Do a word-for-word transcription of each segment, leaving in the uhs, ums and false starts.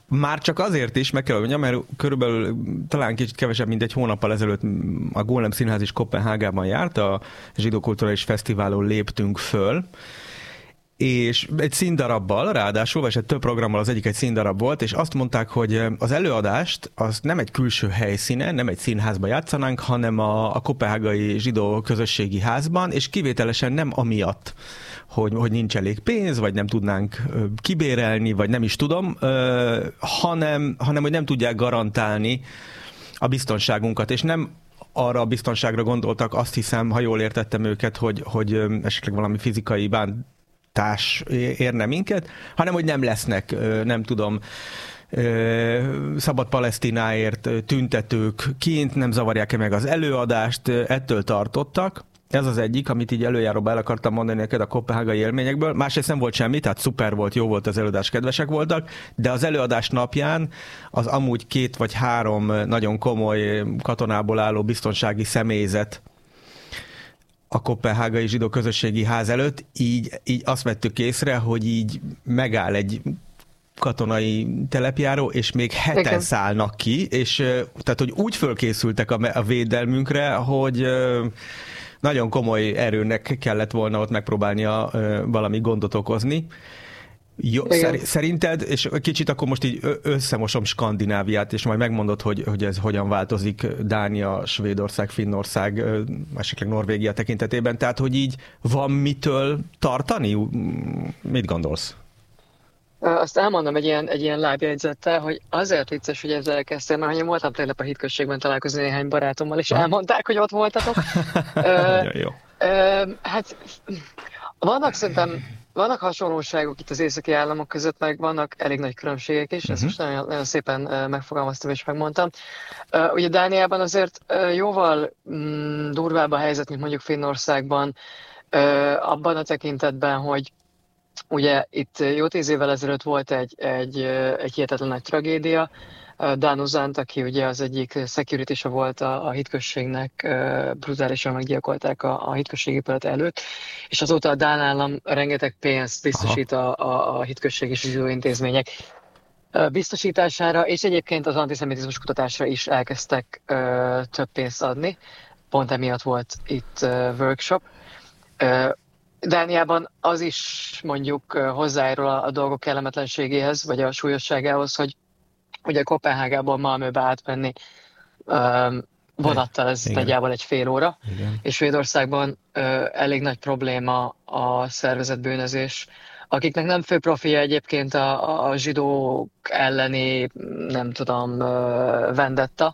Már csak azért is, meg kell mondjam, mert körülbelül talán kicsit kevesebb, mint egy hónappal ezelőtt a Golem Színház is Koppenhágában járt, a Zsidó Kulturális Fesztiválon léptünk föl, és egy színdarabbal, ráadásul, vagy egy több programmal, az egyik egy színdarab volt, és azt mondták, hogy az előadást az nem egy külső helyszínen, nem egy színházban játszanánk, hanem a, a koppenhágai zsidó közösségi házban, és kivételesen nem amiatt, hogy, hogy nincs elég pénz, vagy nem tudnánk kibérelni, vagy nem is tudom, hanem, hanem hogy nem tudják garantálni a biztonságunkat, és nem arra a biztonságra gondoltak, azt hiszem, ha jól értettem őket, hogy, hogy esetleg valami fizikai bántás érne minket, hanem hogy nem lesznek, nem tudom, szabad Palesztináért tüntetők kint, nem zavarják-e meg az előadást, ettől tartottak. Ez az egyik, amit így előjáróban el akartam mondani neked a koppenhágai élményekből. Másrészt nem volt semmi, tehát szuper volt, jó volt az előadás, kedvesek voltak, de az előadás napján az amúgy két vagy három nagyon komoly katonából álló biztonsági személyzet a koppenhágai zsidó közösségi ház előtt, így, így azt vettük észre, hogy így megáll egy katonai telepjáró, és még heten Igen. szállnak ki, és tehát, hogy úgy fölkészültek a, a védelmünkre, hogy nagyon komoly erőnek kellett volna ott megpróbálnia valami gondot okozni. Jó, szer- szerinted, és kicsit akkor most így összemosom Skandináviát, és majd megmondod, hogy, hogy ez hogyan változik Dánia, Svédország, Finnország, esetleg Norvégia tekintetében, tehát hogy így van mitől tartani? Mit gondolsz? Azt elmondom egy ilyen, egy ilyen lábjegyzettel, hogy azért vicces, hogy ezzel elkezdtél, mert én voltam tegnap a hitközségben találkozni néhány barátommal, és elmondták, hogy ott voltatok. ö, jó. Ö, hát vannak szerintem, vannak hasonlóságok itt az északi államok között, meg vannak elég nagy különbségek is, uh-huh. ezt most nagyon, nagyon szépen megfogalmaztam és megmondtam. Uh, ugye Dániában azért uh, jóval mm, durvább a helyzet, mint mondjuk Finnországban, uh, abban a tekintetben, hogy ugye itt jó tíz évvel ezelőtt volt egy, egy, egy hihetetlen nagy tragédia. Dan Uzant, aki ugye az egyik security-sa volt a, a hitközségnek, brutálisan meggyilkolták a, a hitközségépület előtt, és azóta a dán állam rengeteg pénzt biztosít a, a, a hitközség és zsidó intézmények biztosítására, és egyébként az antiszemitizmus kutatásra is elkezdtek ö, több pénzt adni. Pont emiatt volt itt ö, workshop. Ö, Dániában az is mondjuk hozzájárul a, a dolgok kellemetlenségéhez, vagy a súlyosságához, hogy ugye Koppenhágából Malmöbe átmenni um, vonattal ez Igen. nagyjából egy fél óra, Igen. és Svédországban uh, elég nagy probléma a szervezett bűnözés, akiknek nem fő profilja egyébként a, a zsidók elleni, nem tudom, uh, vendetta,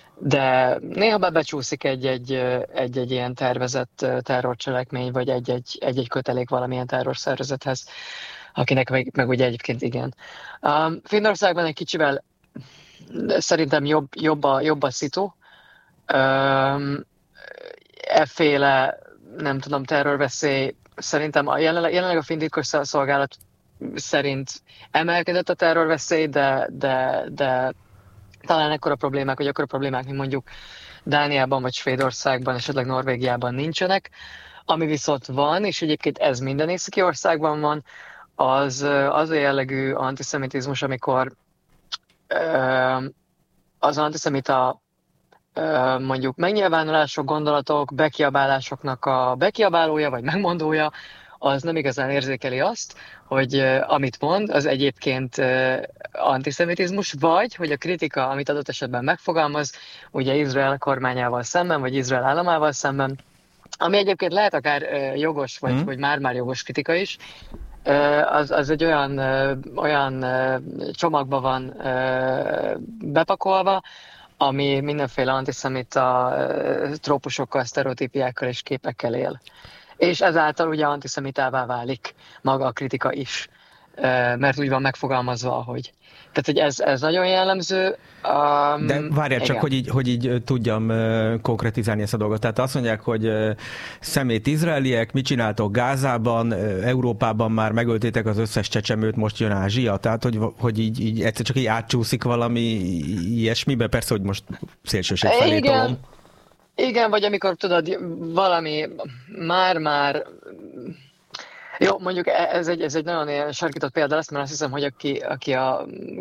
de néha bebecsúszik egy-egy, egy-egy ilyen tervezett terrorcselekmény, vagy egy-egy, egy-egy kötelék valamilyen terrorszervezethez, akinek meg, meg ugye egyébként igen. Um, Finnországban egy kicsivel szerintem jobb, jobb, a, jobb a szitu. Um, efféle, nem tudom, terrorveszély, szerintem a jelenleg, jelenleg a finn titkosszolgálat szerint emelkedett a terrorveszély, de, de, de talán ekkora problémák, vagy akkora problémák, mint mondjuk Dániában, vagy Svédországban, esetleg Norvégiában nincsenek. Ami viszont van, és egyébként ez minden északi országban van, az az a jellegű antiszemitizmus, amikor ö, az antiszemita ö, mondjuk megnyilvánulások, gondolatok, bekiabálásoknak a bekiabálója, vagy megmondója, az nem igazán érzékeli azt, hogy uh, amit mond, az egyébként uh, antiszemitizmus, vagy hogy a kritika, amit adott esetben megfogalmaz, ugye Izrael kormányával szemben, vagy Izrael államával szemben, ami egyébként lehet akár uh, jogos, vagy, mm. vagy már-már jogos kritika is, uh, az, az egy olyan, uh, olyan uh, csomagba van uh, bepakolva, ami mindenféle antiszemita uh, trópusokkal, sztereotípiákkal és képekkel él. És ezáltal ugye antiszemitává válik maga a kritika is, mert úgy van megfogalmazva, ahogy. Tehát, hogy ez, ez nagyon jellemző. Um, De várjál csak, hogy így, hogy így tudjam uh, konkretizálni ezt a dolgot. Tehát azt mondják, hogy uh, szemét izraeliek, mit csináltok Gázában, uh, Európában már megöltétek az összes csecsemőt, most jön Ázsia. Tehát, hogy, hogy így, így egyszer csak így átcsúszik valami ilyesmibe. Persze, hogy most szélsőség felé tolom. Igen, vagy amikor tudod, valami már-már... Jó, mondjuk ez egy, ez egy nagyon sarkított példa lesz, mert azt hiszem, hogy aki, aki a